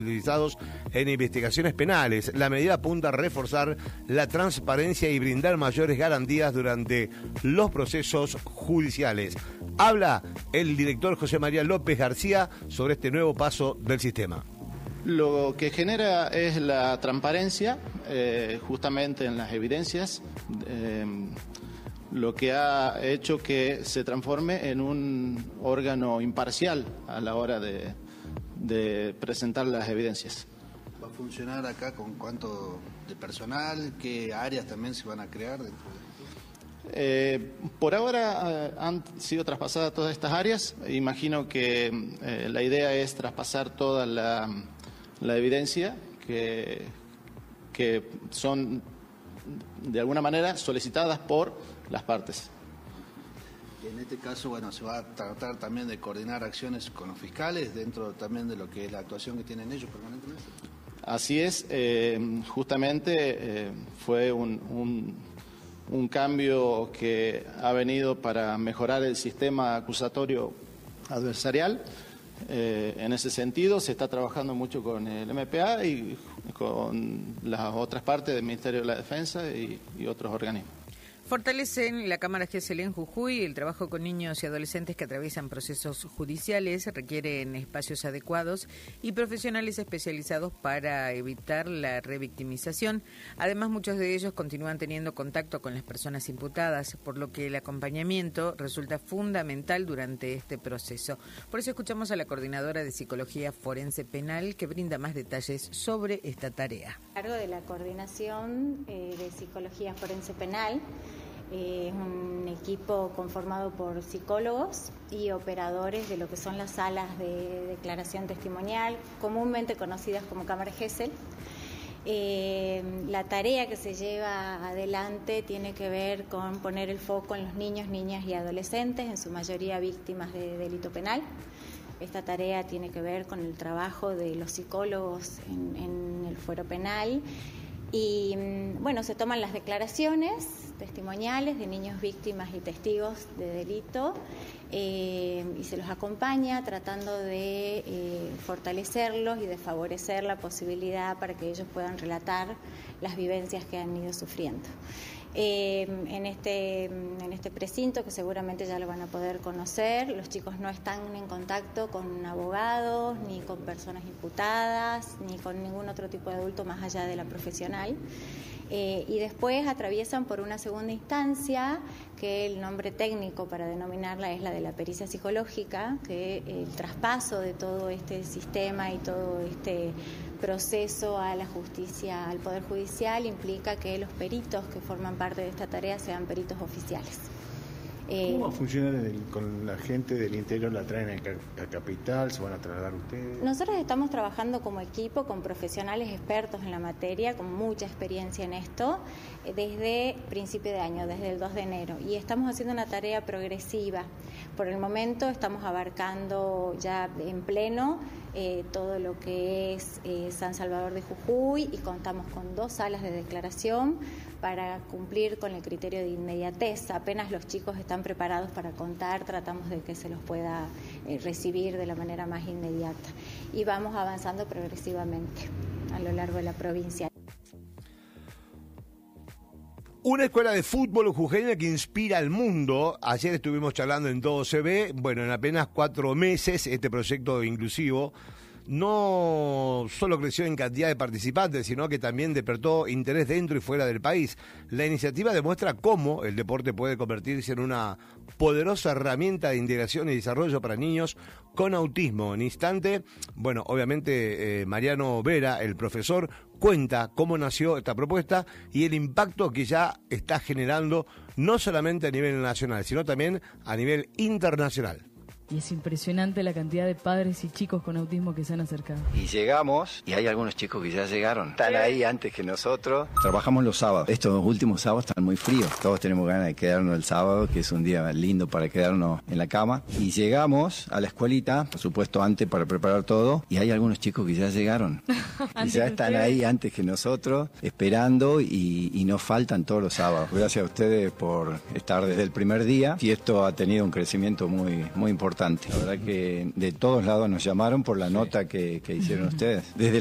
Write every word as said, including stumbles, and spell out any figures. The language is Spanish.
utilizados en investigaciones penales. La medida apunta a reforzar la transparencia y brindar mayores garantías durante los procesos judiciales. Habla el director José María López García sobre este nuevo paso del sistema. Lo que genera es la transparencia, eh, justamente en las evidencias, eh, lo que ha hecho que se transforme en un órgano imparcial a la hora de, de presentar las evidencias. ¿Va a funcionar acá con cuánto de personal? ¿Qué áreas también se van a crear dentro de Eh, por ahora eh, han sido traspasadas todas estas áreas. Imagino que eh, la idea es traspasar toda la, la evidencia que, que son de alguna manera solicitadas por las partes. En este caso, bueno, se va a tratar también de coordinar acciones con los fiscales dentro también de lo que es la actuación que tienen ellos permanentemente. Así es, eh, justamente eh, fue un, un un cambio que ha venido para mejorar el sistema acusatorio adversarial. Eh, en ese sentido se está trabajando mucho con el M P A y con las otras partes del Ministerio de la Defensa y, y otros organismos. Fortalecen la Cámara Gesell en Jujuy el trabajo con niños y adolescentes que atraviesan procesos judiciales, requieren espacios adecuados y profesionales especializados para evitar la revictimización. Además, muchos de ellos continúan teniendo contacto con las personas imputadas, por lo que el acompañamiento resulta fundamental durante este proceso. Por eso escuchamos a la coordinadora de Psicología Forense Penal, que brinda más detalles sobre esta tarea. A cargo de la coordinación eh, de Psicología Forense Penal. Es eh, un equipo conformado por psicólogos y operadores de lo que son las salas de declaración testimonial, comúnmente conocidas como Cámara Gesell. Eh, la tarea que se lleva adelante tiene que ver con poner el foco en los niños, niñas y adolescentes, en su mayoría víctimas de delito penal. Esta tarea tiene que ver con el trabajo de los psicólogos en, en el fuero penal. Y bueno, se toman las declaraciones testimoniales de niños víctimas y testigos de delito eh, y se los acompaña tratando de eh, fortalecerlos y de favorecer la posibilidad para que ellos puedan relatar las vivencias que han ido sufriendo. Eh, en este, en este precinto, que seguramente ya lo van a poder conocer, los chicos no están en contacto con abogados, ni con personas imputadas, ni con ningún otro tipo de adulto más allá de la profesional. Eh, y después atraviesan por una segunda instancia, que el nombre técnico para denominarla es la de la pericia psicológica, que el traspaso de todo este sistema y todo este proceso a la justicia, al Poder Judicial, implica que los peritos que forman parte de esta tarea sean peritos oficiales. ¿Cómo va a funcionar el, con la gente del interior? ¿La traen a, a Capital? ¿Se van a trasladar ustedes? Nosotros estamos trabajando como equipo con profesionales expertos en la materia, con mucha experiencia en esto, desde principio de año, desde el dos de enero. Y estamos haciendo una tarea progresiva. Por el momento estamos abarcando ya en pleno eh, todo lo que es eh, San Salvador de Jujuy y contamos con dos salas de declaración para cumplir con el criterio de inmediatez. Apenas los chicos están preparados para contar, tratamos de que se los pueda eh, recibir de la manera más inmediata. Y vamos avanzando progresivamente a lo largo de la provincia. Una escuela de fútbol jujeña que inspira al mundo. Ayer estuvimos charlando en Todo Se Ve. Bueno, en apenas cuatro meses este proyecto inclusivo no solo creció en cantidad de participantes, sino que también despertó interés dentro y fuera del país. La iniciativa demuestra cómo el deporte puede convertirse en una poderosa herramienta de integración y desarrollo para niños con autismo. En instante, bueno, obviamente eh, Mariano Vera, el profesor, cuenta cómo nació esta propuesta y el impacto que ya está generando no solamente a nivel nacional, sino también a nivel internacional. Y es impresionante la cantidad de padres y chicos con autismo que se han acercado. Y llegamos, y hay algunos chicos que ya llegaron. Están ahí antes que nosotros. Trabajamos los sábados. Estos últimos sábados están muy fríos. Todos tenemos ganas de quedarnos el sábado, que es un día lindo para quedarnos en la cama. Y llegamos a la escuelita, por supuesto antes para preparar todo. Y hay algunos chicos que ya llegaron. Y ya están ahí antes que nosotros, esperando, y, y nos faltan todos los sábados. Gracias a ustedes por estar desde el primer día. Y esto ha tenido un crecimiento muy, muy importante. importante. La verdad que de todos lados nos llamaron por la nota que, que hicieron ustedes. Desde